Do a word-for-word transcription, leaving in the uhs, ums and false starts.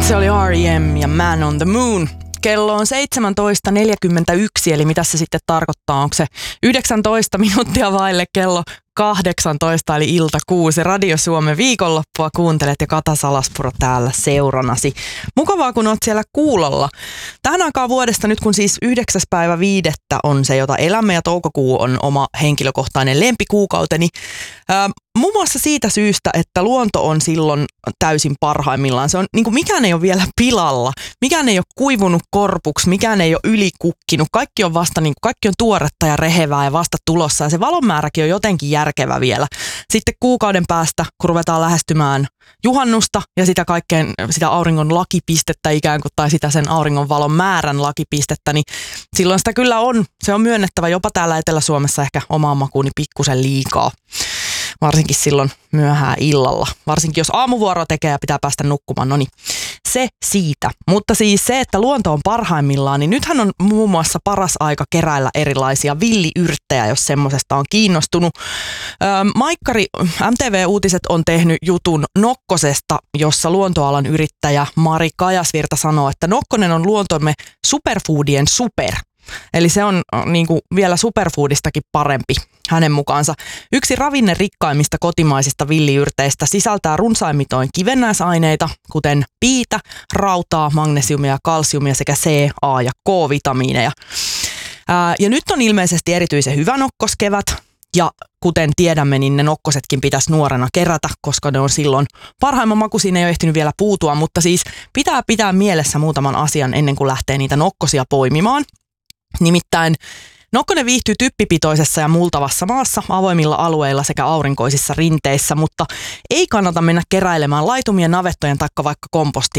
Se oli R E M ja Man on the Moon. Kello on seitsemäntoista neljäkymmentäyksi, eli mitä se sitten tarkoittaa? Onko se yhdeksäntoista minuuttia vaille kello kahdeksantoista, eli ilta kuusi. Radio Suomen viikonloppua kuuntelet ja Kata Salaspuro täällä seuranasi. Mukavaa, kun oot siellä kuulolla. Tähän aikaan vuodesta nyt, kun siis yhdeksäs päivä viidettä on se, jota elämme, ja toukokuu on oma henkilökohtainen lempikuukauteni. Ää, muun muassa siitä syystä, että luonto on silloin täysin parhaimmillaan. Se on, niin kuin mikään ei ole vielä pilalla, mikään ei ole kuivunut korpuksi, mikään ei ole ylikukkinut. Kaikki on vasta, niin kuin, kaikki on tuoretta ja rehevää ja vasta tulossa, ja se valonmääräkin on jotenkin järkevä vielä. Sitten kuukauden päästä, kun ruvetaan lähestymään juhannusta ja sitä kaikkeen, sitä auringon lakipistettä ikään kuin, tai sitä sen auringon valon määrän lakipistettä, niin silloin sitä kyllä on. Se on myönnettävä jopa täällä Etelä-Suomessa ehkä omaan makuuni pikkusen liikaa. Varsinkin silloin myöhään illalla. Varsinkin jos aamuvuoroa tekee ja pitää päästä nukkumaan. No niin, se siitä. Mutta siis se, että luonto on parhaimmillaan, niin nythän on muun muassa paras aika keräillä erilaisia villiyrttejä, jos semmosesta on kiinnostunut. Öö, Maikkari M T V-uutiset on tehnyt jutun nokkosesta, jossa luontoalan yrittäjä Mari Kajasvirta sanoo, että nokkonen on luontomme superfoodien super. Eli se on niin kuin vielä superfoodistakin parempi hänen mukaansa. Yksi ravinnerikkaimmista kotimaisista villiyrteistä sisältää runsaimitoin kivennäisaineita, kuten piitä, rautaa, magnesiumia, kalsiumia sekä C, A ja K-vitamiineja. Ää, ja nyt on ilmeisesti erityisen hyvä nokkoskevät. Ja kuten tiedämme, niin ne nokkosetkin pitäisi nuorena kerätä, koska ne on silloin parhaimman makuisiin, ei ole ehtinyt vielä puutua. Mutta siis pitää pitää mielessä muutaman asian ennen kuin lähtee niitä nokkosia poimimaan. Nimittäin nokkonen viihtyy typpipitoisessa ja multavassa maassa, avoimilla alueilla sekä aurinkoisissa rinteissä, mutta ei kannata mennä keräilemään laitumien, navettojen taikka vaikka kompostin